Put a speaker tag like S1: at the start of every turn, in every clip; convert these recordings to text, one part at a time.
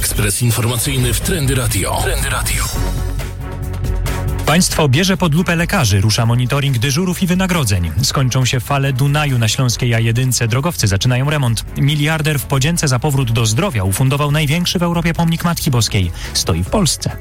S1: Ekspres informacyjny w Trendy Radio.
S2: Państwo bierze pod lupę lekarzy, rusza monitoring dyżurów i wynagrodzeń. Skończą się fale Dunaju na śląskiej A1, drogowcy zaczynają remont. Miliarder w podzięce za powrót do zdrowia ufundował największy w Europie pomnik Matki Boskiej. Stoi w Polsce.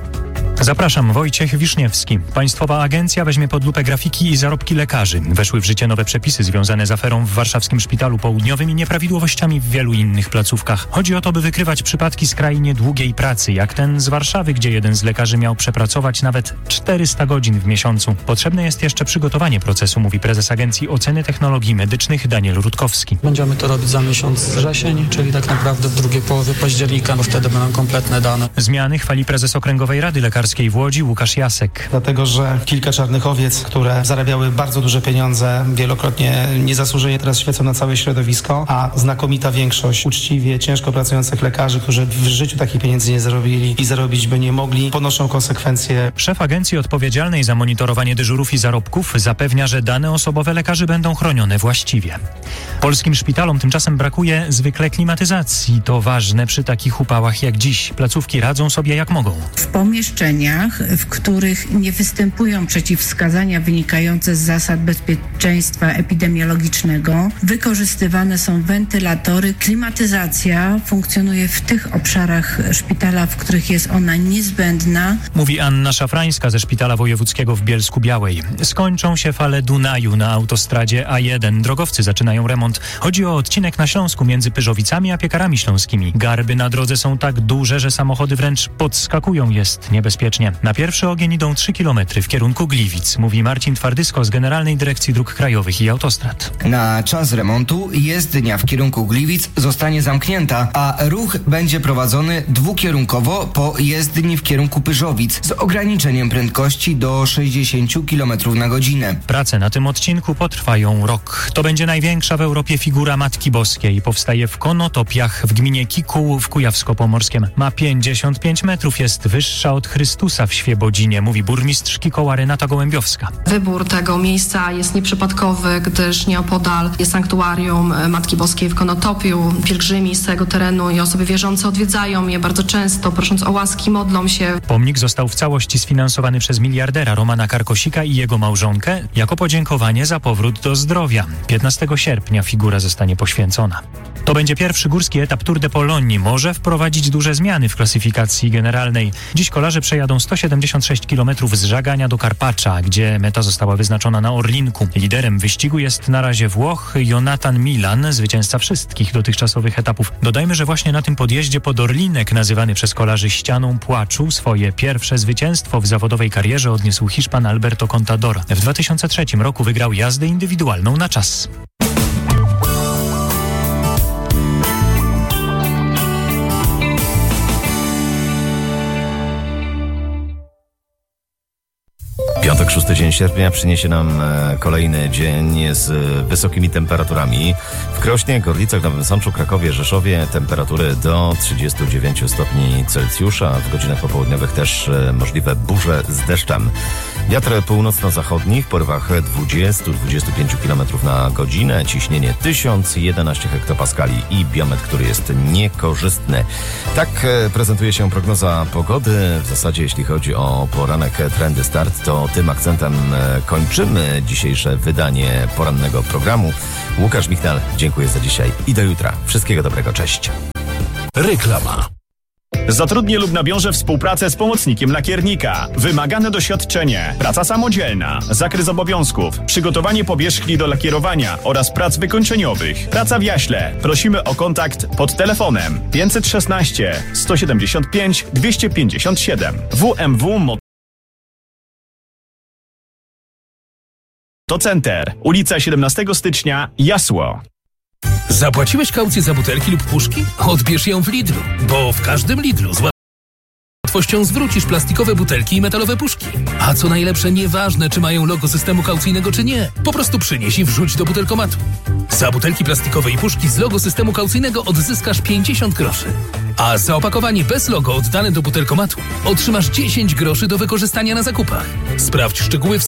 S2: Zapraszam, Wojciech Wiszniewski. Państwowa agencja weźmie pod lupę grafiki i zarobki lekarzy. Weszły w życie nowe przepisy związane z aferą w warszawskim Szpitalu Południowym i nieprawidłowościami w wielu innych placówkach. Chodzi o to, by wykrywać przypadki skrajnie długiej pracy, jak ten z Warszawy, gdzie jeden z lekarzy miał przepracować nawet 400 godzin w miesiącu. Potrzebne jest jeszcze przygotowanie procesu, mówi prezes Agencji Oceny Technologii Medycznych Daniel Rutkowski.
S3: Będziemy to robić za miesiąc wrzesień, czyli tak naprawdę w drugiej połowie października, bo wtedy będą kompletne dane.
S2: Zmiany chwali prezes Okręgowej Rady Lekarskiej w Łodzi Łukasz Jasek.
S4: Dlatego, że kilka czarnych owiec, które zarabiały bardzo duże pieniądze, wielokrotnie niezasłużenie teraz świecą na całe środowisko, a znakomita większość uczciwie, ciężko pracujących lekarzy, którzy w życiu takich pieniędzy nie zarobili i zarobić by nie mogli, ponoszą konsekwencje.
S2: Szef agencji odpowiedzialnej za monitorowanie dyżurów i zarobków zapewnia, że dane osobowe lekarzy będą chronione właściwie. Polskim szpitalom tymczasem brakuje zwykle klimatyzacji. To ważne przy takich upałach jak dziś. Placówki radzą sobie jak mogą.
S5: W pomieszczeniach, w których nie występują przeciwwskazania wynikające z zasad bezpieczeństwa epidemiologicznego, wykorzystywane są wentylatory. Klimatyzacja funkcjonuje w tych obszarach szpitala, w których jest ona niezbędna.
S2: Mówi Anna Szafrańska ze Szpitala Wojewódzkiego w Bielsku-Białej. Skończą się fale Dunaju na autostradzie A1. Drogowcy zaczynają remont. Chodzi o odcinek na Śląsku między Pyrzowicami a Piekarami Śląskimi. Garby na drodze są tak duże, że samochody wręcz podskakują. Jest niebezpiecznie. Na pierwszy ogień idą 3 km w kierunku Gliwic, mówi Marcin Twardysko z Generalnej Dyrekcji Dróg Krajowych i Autostrad.
S6: Na czas remontu jezdnia w kierunku Gliwic zostanie zamknięta, a ruch będzie prowadzony dwukierunkowo po jezdni w kierunku Pyrzowic z ograniczeniem prędkości do 60 km na godzinę.
S2: Prace na tym odcinku potrwają rok. To będzie największa w Europie figura Matki Boskiej. Powstaje w Konotopiach w gminie Kikuł w Kujawsko-Pomorskiem. Ma 55 metrów, jest wyższa od Chrystusa w Świebodzinie, mówi burmistrz Kikoła Renata Gołębiowska.
S7: Wybór tego miejsca jest nieprzypadkowy, gdyż nieopodal jest sanktuarium Matki Boskiej w Konotopiu. Pielgrzymi z całego terenu i osoby wierzące odwiedzają je bardzo często, prosząc o łaski, modlą się.
S2: Pomnik został w całości sfinansowany przez miliardera Romana Karkosika i jego małżonkę jako podziękowanie za powrót do zdrowia. 15 sierpnia figura zostanie poświęcona. To będzie pierwszy górski etap Tour de Pologne. Może wprowadzić duże zmiany w klasyfikacji generalnej. Dziś kolarze przejadą 176 km z Żagania do Karpacza, gdzie meta została wyznaczona na Orlinku. Liderem wyścigu jest na razie Włoch Jonathan Milan, zwycięzca wszystkich dotychczasowych etapów. Dodajmy, że właśnie na tym podjeździe pod Orlinek, nazywany przez kolarzy ścianą płaczu, swoje pierwsze zwycięstwo w zawodowej karierze odniósł Hiszpan Alberto Contador. W 2003 roku wygrał jazdę indywidualną na czas.
S8: Piątek, 6 dzień sierpnia przyniesie nam kolejny dzień z wysokimi temperaturami. W Krośnie, Gorlicach, Nowym Sączu, Krakowie, Rzeszowie temperatury do 39 stopni Celsjusza. W godzinach popołudniowych też możliwe burze z deszczem. Wiatr północno-zachodni w porywach 20-25 km na godzinę. Ciśnienie 1011 hektopaskali i biometr, który jest niekorzystny. Tak prezentuje się prognoza pogody. W zasadzie jeśli chodzi o poranek Trendy Start, to tym akcentem kończymy dzisiejsze wydanie porannego programu. Łukasz Michnal, dziękuję za dzisiaj i do jutra. Wszystkiego dobrego, cześć.
S1: Reklama.
S9: Zatrudnię lub nawiążę współpracę z pomocnikiem lakiernika. Wymagane doświadczenie, praca samodzielna, zakres obowiązków, przygotowanie powierzchni do lakierowania oraz prac wykończeniowych. Praca w Jaśle. Prosimy o kontakt pod telefonem 516 175 257 WMW Motocenter, ulica 17 stycznia, Jasło.
S10: Zapłaciłeś kaucję za butelki lub puszki? Odbierz ją w Lidlu, bo w każdym Lidlu z łatwością zwrócisz plastikowe butelki i metalowe puszki. A co najlepsze, nieważne, czy mają logo systemu kaucyjnego, czy nie. Po prostu przynieś i wrzuć do butelkomatu. Za butelki plastikowe i puszki z logo systemu kaucyjnego odzyskasz 50 groszy. A za opakowanie bez logo oddane do butelkomatu otrzymasz 10 groszy do wykorzystania na zakupach. Sprawdź szczegóły w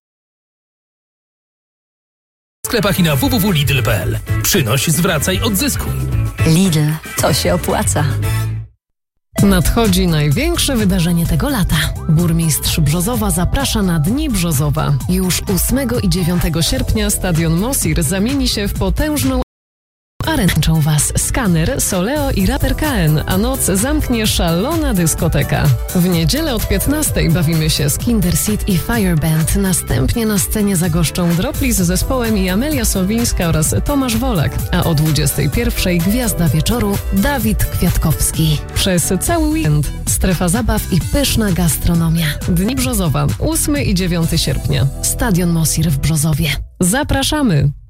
S10: sklepach i na www.lidl.pl. Przynoś, zwracaj, odzyskuj.
S11: Lidl, to się opłaca. Nadchodzi największe wydarzenie tego lata. Burmistrz Brzozowa zaprasza na Dni Brzozowa. Już 8 i 9 sierpnia stadion Mosir zamieni się w potężną arenę. Łączą Was Skaner, Soleo i raper KN, a noc zamknie szalona dyskoteka. W niedzielę od 15 bawimy się z Kinderseed i Fireband. Następnie na scenie zagoszczą Dropli z zespołem i Amelia Sowińska oraz Tomasz Wolak, a o 21 gwiazda wieczoru Dawid Kwiatkowski. Przez cały weekend strefa zabaw i pyszna gastronomia. Dni Brzozowa, 8 i 9 sierpnia. Stadion Mosir w Brzozowie. Zapraszamy!